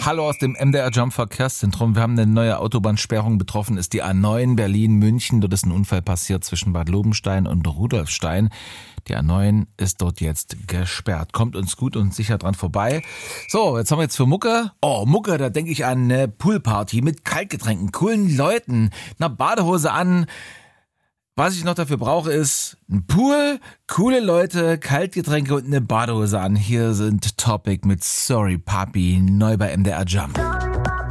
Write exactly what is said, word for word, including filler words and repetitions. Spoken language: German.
Hallo aus dem M D R Jump Verkehrszentrum. Wir haben eine neue Autobahnsperrung. Betroffen ist die A neun Berlin-München. Dort ist ein Unfall passiert zwischen Bad Lobenstein und Rudolfstein. Die A neun ist dort jetzt gesperrt. Kommt uns gut und sicher dran vorbei. So, jetzt haben wir jetzt für Mucke. Oh, Mucke, da denke ich an eine Poolparty mit Kaltgetränken, coolen Leuten, einer Badehose an. Was ich noch dafür brauche, ist ein Pool, coole Leute, Kaltgetränke und eine Badehose an. Hier sind Topic mit Sorry Papi, neu bei M D R Jump.